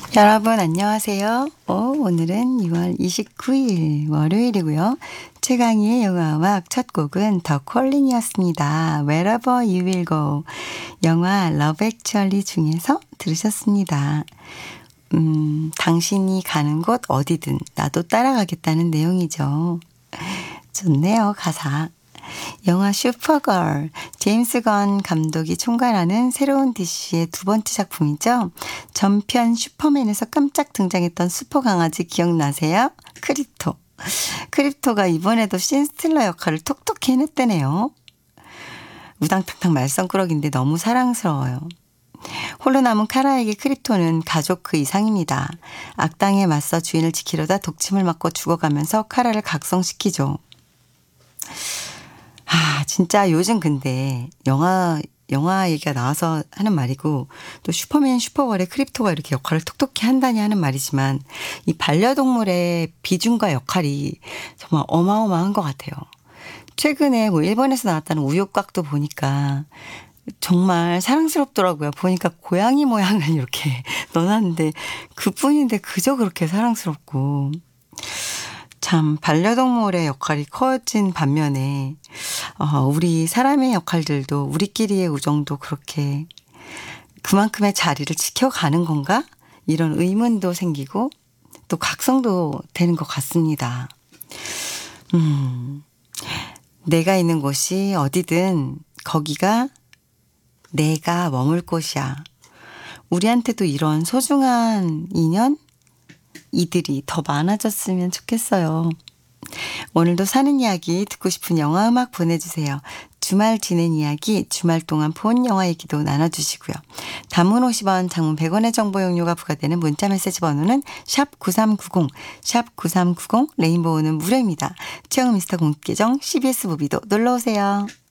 여러분 안녕하세요. 오늘은 6월 29일 월요일이고요. 최강희의 영화음악 첫 곡은 더 콜링이었습니다. Wherever You Will Go. 영화 러브 액츄얼리 중에서 들으셨습니다. 당신이 가는 곳 어디든 나도 따라가겠다는 내용이죠. 좋네요, 가사. 영화 슈퍼걸, 제임스 건 감독이 총괄하는 새로운 DC의 두 번째 작품이죠. 전편 슈퍼맨에서 깜짝 등장했던 슈퍼 강아지 기억나세요? 크립토. 크립토가 이번에도 신스틸러 역할을 톡톡히 해냈다네요. 우당탕탕 말썽꾸러기인데 너무 사랑스러워요. 홀로 남은 카라에게 크립토는 가족 그 이상입니다. 악당에 맞서 주인을 지키려다 독침을 맞고 죽어가면서 카라를 각성시키죠. 진짜 요즘 근데 영화 얘기가 나와서 하는 말이고 또 슈퍼맨 슈퍼걸의 크립토가 이렇게 역할을 톡톡히 한다니 하는 말이지만 이 반려동물의 비중과 역할이 정말 어마어마한 것 같아요. 최근에 뭐 일본에서 나왔다는 우유곽도 보니까 정말 사랑스럽더라고요. 보니까 고양이 모양을 이렇게 넣어놨는데 그뿐인데 그저 그렇게 사랑스럽고 참 반려동물의 역할이 커진 반면에 우리 사람의 역할들도 우리끼리의 우정도 그렇게 그만큼의 자리를 지켜가는 건가? 이런 의문도 생기고 또 각성도 되는 것 같습니다. 내가 있는 곳이 어디든 거기가 내가 머물 곳이야. 우리한테도 이런 소중한 인연? 이들이 더 많아졌으면 좋겠어요. 오늘도 사는 이야기 듣고 싶은 영화 음악 보내주세요. 주말 지낸 이야기, 주말 동안 본 영화 얘기도 나눠주시고요. 단문 50원, 장문 100원의 정보 용료가 부과되는 문자메시지 번호는 샵 9390, 샵 9390, 레인보우는 무료입니다. 최영 미스터 공개정 CBS 무비도 놀러오세요.